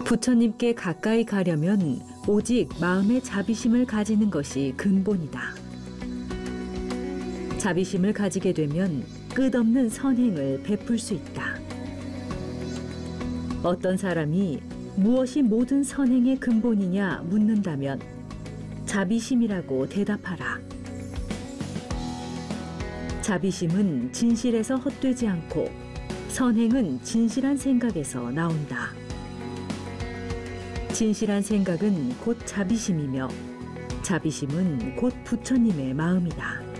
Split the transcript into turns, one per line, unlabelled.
부처님께 가까이 가려면 오직 마음의 자비심을 가지는 것이 근본이다. 자비심을 가지게 되면 끝없는 선행을 베풀 수 있다. 어떤 사람이 무엇이 모든 선행의 근본이냐 묻는다면 자비심이라고 대답하라. 자비심은 진실에서 헛되지 않고 선행은 진실한 생각에서 나온다. 진실한 생각은 곧 자비심이며 자비심은 곧 부처님의 마음이다.